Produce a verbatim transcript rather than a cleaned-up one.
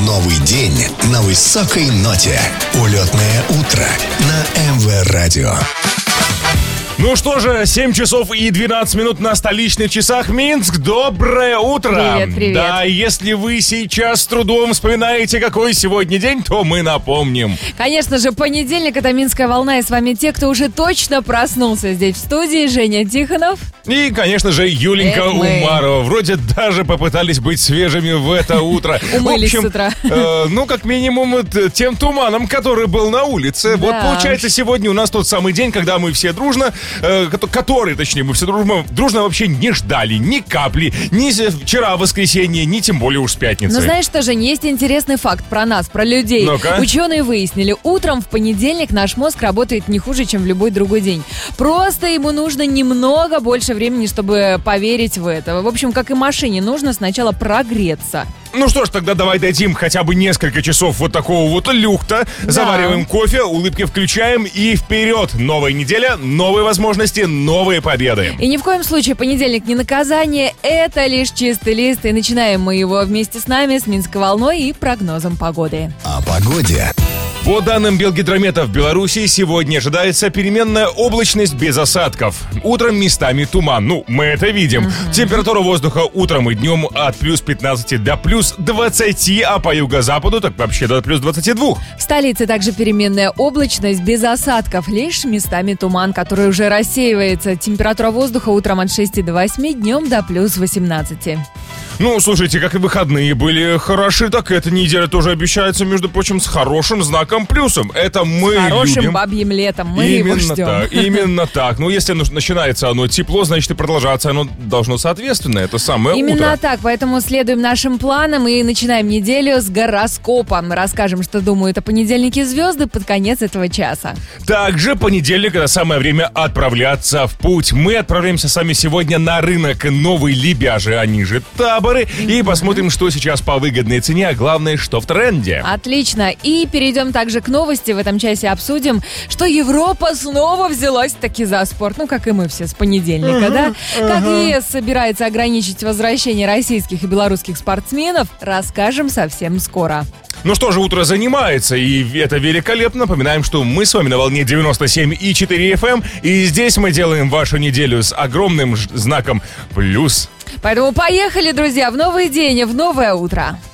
новый день на высокой ноте. Улетное утро на эм вэ Радио. Ну что же, семь часов и двенадцать минут на столичных часах. Минск, доброе утро! Привет, привет. Да, если вы сейчас с трудом вспоминаете, какой сегодня день, то мы напомним. Конечно же, понедельник — это Минская волна, и с вами те, кто уже точно проснулся здесь в студии. Женя Тихонов. И, конечно же, Юленька Это мы. Умарова. Вроде даже попытались быть свежими в это утро. Умылись В общем, с утра. э, ну, как минимум, э, тем туманом, который был на улице. Вот, Да. получается, сегодня у нас тот самый день, когда мы все дружно, э, ко- который, точнее, мы все дружно, дружно вообще не ждали ни капли, ни с- вчера воскресенье, ни тем более уж с пятницы. Ну, знаешь что, Жень, есть интересный факт про нас, про людей. Ну-ка. Ученые выяснили, утром в понедельник наш мозг работает не хуже, чем в любой другой день. Просто ему нужно немного больше времени, чтобы поверить в это. В общем, как и машине, нужно сначала прогреться. Ну что ж, тогда давай дадим хотя бы несколько часов вот такого вот люхта. Да. Завариваем кофе, улыбки включаем и вперед. Новая неделя, новые возможности, новые победы. И ни в коем случае понедельник не наказание, это лишь чистый лист. И начинаем мы его вместе с нами, с Минской волной и прогнозом погоды. О погоде. По данным Белгидромета, в Беларуси сегодня ожидается переменная облачность без осадков. Утром местами туман. Ну, мы это видим. Mm-hmm. Температура воздуха утром и днем от плюс пятнадцати до плюс двадцати, а по юго-западу так вообще до плюс двадцати двух. В столице также переменная облачность без осадков, лишь местами туман, который уже рассеивается. Температура воздуха утром от шести до восьми, днем до плюс восемнадцати. Ну, слушайте, как и выходные были хороши, так и эта неделя тоже обещается, между прочим, с хорошим знаком плюсом. Это мы Хорошим любим. бабьим летом, мы Именно его ждем. так, именно так. Ну, если оно начинается оно тепло, значит и продолжаться оно должно соответственно. Это самое Именно утро. так, поэтому следуем нашим планам и начинаем неделю с гороскопом. Расскажем, что думают о понедельнике звезды под конец этого часа. Также понедельник — это самое время отправляться в путь. Мы отправляемся сами сегодня на рынок Новой Лебяжи, они же Таборы, mm-hmm. и посмотрим, что сейчас по выгодной цене, а главное, что в тренде. Отлично. И перейдем также к новости. В этом часе обсудим, что Европа снова взялась таки за спорт. Ну, как и мы все с понедельника, uh-huh, да? Uh-huh. Как ЕС собирается ограничить возвращение российских и белорусских спортсменов, расскажем совсем скоро. Ну что же, утро занимается, и это великолепно. Напоминаем, что мы с вами на волне девяносто семь и четыре эф эм, и здесь мы делаем вашу неделю с огромным ж- знаком плюс. Поэтому поехали, друзья, в новый день, в новое утро.